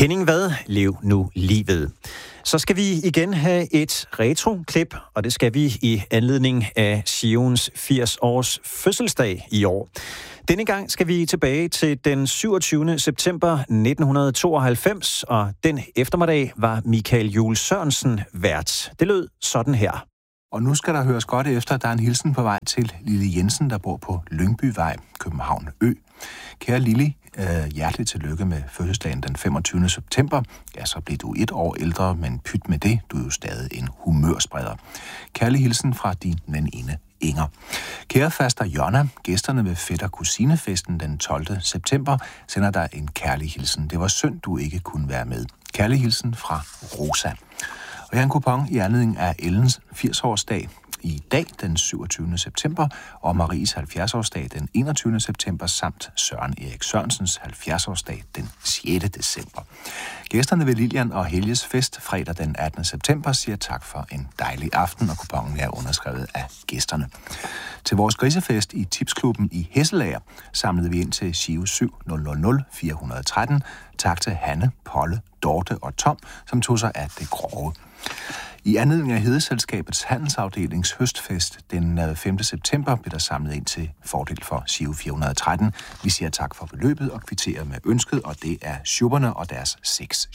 Henning Vad, lev nu livet. Så skal vi igen have et retro-klip, og det skal vi i anledning af Sions 80 års fødselsdag i år. Denne gang skal vi tilbage til den 27. september 1992, og den eftermiddag var Michael Juul Sørensen vært. Det lød sådan her. Og nu skal der høres godt efter, der er en hilsen på vej til Lille Jensen, der bor på Lyngbyvej, København Ø. Kære Lille, hjerteligt tillykke med fødselsdagen den 25. september. Ja, så blev du 1 år ældre, men pyt med det, du er jo stadig en humørspreder. Kærlig hilsen fra din veninde Inger. Kære faster Jonna, gæsterne ved fætter kusinefesten den 12. september sender dig en kærlig hilsen. Det var synd, du ikke kunne være med. Kærlig hilsen fra Rosa. Og jeg har en kupon i anledning af Ellens 80-årsdag i dag, den 27. september, og Maries 70-årsdag den 21. september, samt Søren Erik Sørensens 70-årsdag den 6. december. Gæsterne ved Lilian og Helges fest fredag den 18. september siger tak for en dejlig aften, og kuponen er underskrevet af gæsterne. Til vores grisefest i Tipsklubben i Hesselager samlede vi ind til Giro 700 413. Tak til Hanne, Polle, Dorte og Tom, som tog sig af det grove. I anledning af Hedeselskabets handelsafdelings høstfest den 5. september blev der samlet ind til fordel for Giro 413. Vi siger tak for beløbet og kvitterer med ønsket, og det er Schubberne og deres 6